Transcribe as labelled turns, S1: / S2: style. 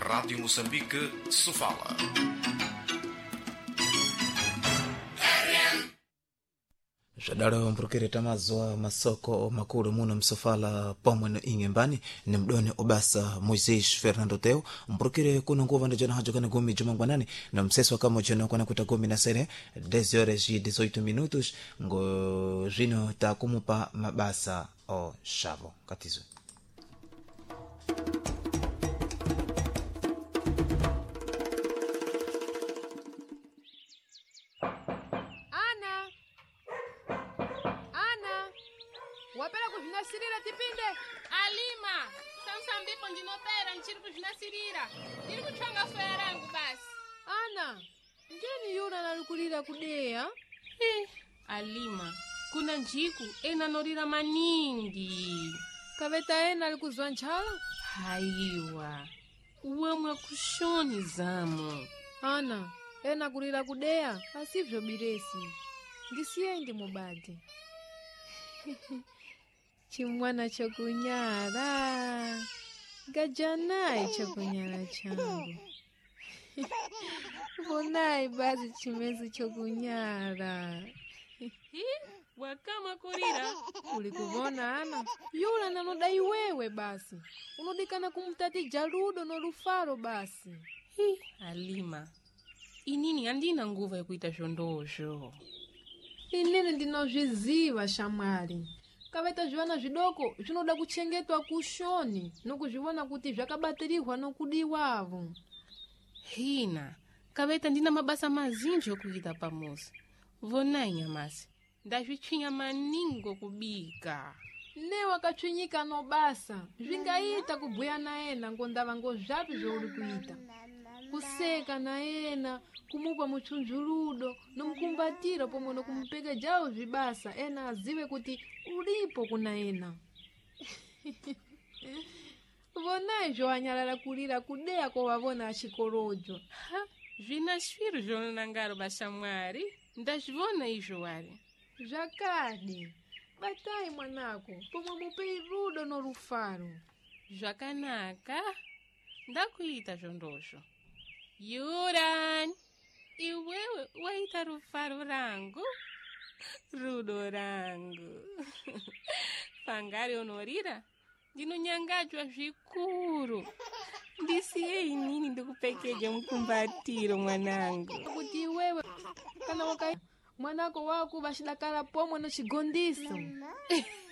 S1: Rádio Moçambique, Sofala.
S2: Jadala mprokireta mazwa masoko makulu muno msofala pomwe no ingembani ni mdoni obasa Moises Fernando Teo mprokire kuno nguva ndi jana hajo kana gumi jumangwanani na mseso kama jana kuna kuta gumi na sere 10 horas e 18 minutos ngo jino ta kumupa mabasa o shavo katizo.
S3: Wapela kuvinasirira tipinde
S4: Alima samsambipo ndinopera nchiri kuvinasirira ndiri kutsvanga soya rangu basi.
S3: Ana ngeni yona nalikulira kudeya
S4: Alima kuna njiku ena norira maningi
S3: kaveta ena alikuzwa nchala
S4: haiwa wamwa kushoni zamo.
S3: Ana ena kulira kudeya asivyo biresi ndisiyendi mubadi chimwana chokunyara gajanayi chokunyara changu vonai basi chimezi chokunyara
S4: wakama kurira
S3: ulikuvona ana yula nanodai wewe basi unodikana kumtati jaludo no lufaro basi.
S4: Alima inini andina nguva yakuita zvondozvo.
S3: Inini ndinozviziva shamwari kaveta zvivana zvidoko zvinoda kuchengetwa kushoni nokuzvivona kuti zvakabatirihwa nokudiwavo.
S4: Hina kaveta ndina mabasa mazinji okuita pamuzi vonai nyamasi ndazvitsvinya maningo kubika
S3: ne wakatshwinyika no basa zvingaita kubhuya naena ngondava ngozvapi zvouri kuita kuseka naena kumupa muchunjuludo nomukumbatira pomwe nokumupeka jawo zvibasa ena azive kuti ulipo kuna ena. Vonai zvowanyalala kulira kudeya kovavona achikorojo
S4: zvina shwiro zvonangaro bashamwari ndazvivona izvo wari
S3: zvakadi batai mwanako pomwe mupei rudo norufaro.
S4: Zvakanaka ndakuita zvondozvo. Yuran iwewe waita rufaro rangu rudo rangu pangari unorira ndinonyangadzwa zvikuru ndisiye inini ndikupekeje mukumbatiro mwanangu
S3: kuti iwewe kana mwanako wako vachidakara pomwe nochigondiso